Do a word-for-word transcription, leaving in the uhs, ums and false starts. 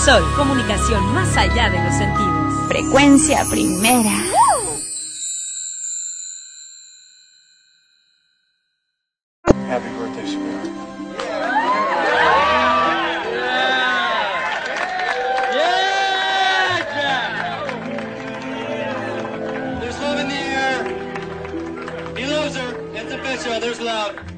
Sol, comunicación más allá de los sentidos. Frecuencia primera. Happy birthday, sweetheart. Yeah, Jack! There's love in the air. He loves her. It's official. There's love.